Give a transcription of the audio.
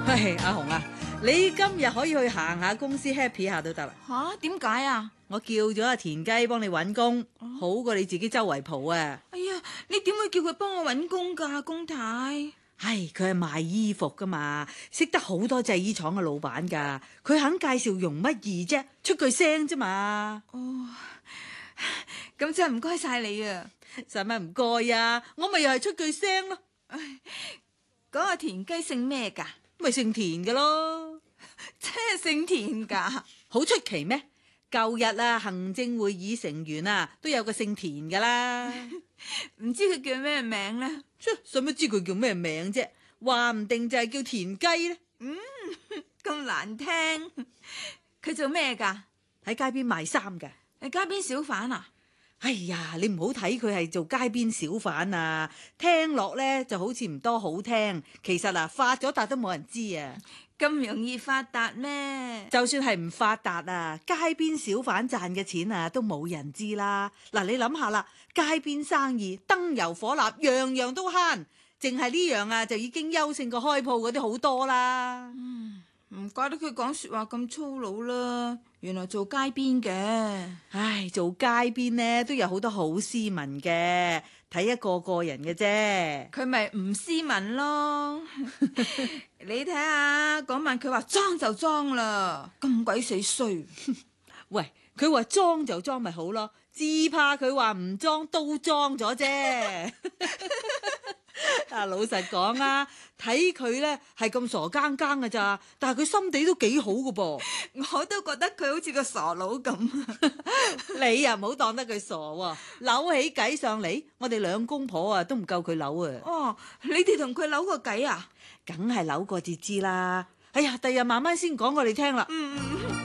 喂，阿紅啊，你今日可以去行下公司 happy 下都得啦。 吓？點解啊？ 我叫咗阿田雞幫你搵工，好過你自己周圍蒲啊。 哎呀，你點會叫佢幫我搵工噶，公太？ 唉，佢係賣衣服噶嘛，識得好多製衣廠嘅老闆噶，佢肯介紹容乜易啫，出句聲啫嘛。 哦，咁真係唔該晒你啊！ 使乜唔該啊？我咪又係出句聲咯。 嗰個田雞姓咩噶？ 咪姓田嘅咯。 真係姓田噶？ 好出奇咩？舊日啊，行政會議成員啊都有個姓田噶啦。 唔知佢叫咩名呢？ 使乜知佢叫咩名啫？話唔定就係叫田雞呢。 咁難聽。佢做咩噶？ 喺街邊賣衫噶。 係街邊小販啊？ 哎呀，你唔好睇佢係做街邊小販啊，聽落呢就好似唔多好聽，其實啊發咗達都冇人知啊。 咁容易發達咩？ 就算係唔發達啊，街邊小販賺嘅錢啊都冇人知啦。嗱，你諗下啦，街邊生意燈油火蠟樣樣都慳，淨係呢樣啊就已經優勝過開鋪嗰啲好多啦。 唔怪得佢講說話咁粗魯啦，原來做街邊嘅。 唉，做街邊呢都有好多好斯文嘅，睇一個人嘅啫。 佢咪唔斯文咯？你睇下嗰晚佢話裝就裝啦，咁鬼死衰。 喂，佢話裝就裝咪好咯，只怕佢話唔裝都裝咗啫。啊，老實講啊，睇佢呢係咁傻更更嘅咋，但係佢心地都幾好嘅噃。 我都覺得佢好似個傻佬咁。 你又唔好當得佢傻喎，扭起計上嚟，我哋兩公婆啊都唔夠佢扭啊。 哦，你哋同佢扭個計啊？ 梗係扭過至知啦。哎呀，第日慢慢先講我哋聽啦。